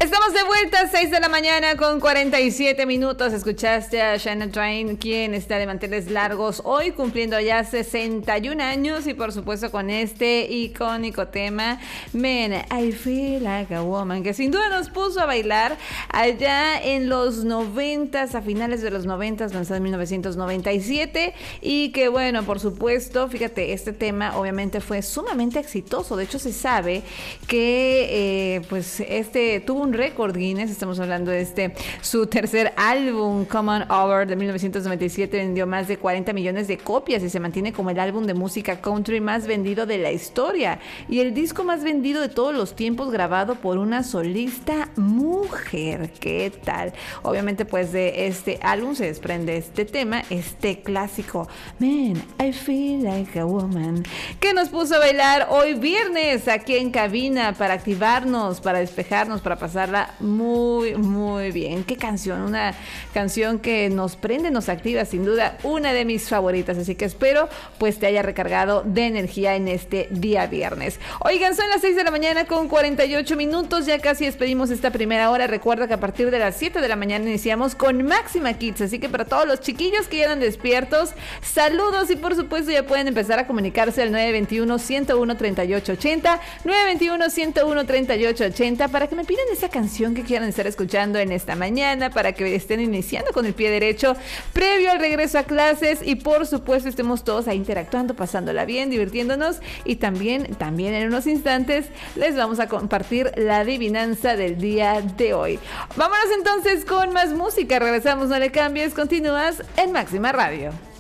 Estamos de vuelta, 6 de la mañana con 47 minutos. Escuchaste a Shania Twain, quien está de manteles largos hoy, cumpliendo ya 61 años. Y por supuesto con este icónico tema, Man, I Feel Like a Woman, que sin duda nos puso a bailar allá en los 90s, a finales de los 90s, lanzado en 1997. Y que bueno, por supuesto, fíjate, este tema obviamente fue sumamente exitoso. De hecho, se sabe que pues este tuvo un récord Guinness. Estamos hablando de su tercer álbum, Come On Over, de 1997, vendió más de 40 millones de copias y se mantiene como el álbum de música country más vendido de la historia y el disco más vendido de todos los tiempos, grabado por una solista mujer. ¿Qué tal? Obviamente pues de este álbum se desprende este tema, este clásico, Man, I Feel Like a Woman, que nos puso a bailar hoy viernes aquí en cabina para activarnos, para despejarnos, para pasarla muy, muy bien. Qué canción, una canción que nos prende, nos activa, sin duda, una de mis favoritas, así que espero pues te haya recargado de energía en este día viernes. Oigan, son las 6 de la mañana con 48 minutos, ya casi despedimos esta primera hora. Recuerda que a partir de las 7 de la mañana iniciamos con Máxima Kids, así que para todos los chiquillos que ya andan despiertos, saludos y por supuesto ya pueden empezar a comunicarse al 921-101-3880, 921-101-3880 para que me pidan esa canción que quieran estar escuchando en esta mañana, para que estén iniciando con el pie derecho previo al regreso a clases y por supuesto estemos todos ahí interactuando, pasándola bien, divirtiéndonos y también en unos instantes les vamos a compartir la adivinanza del día de hoy. Vámonos entonces con más música, regresamos, no le cambies, continúas en Máxima Radio.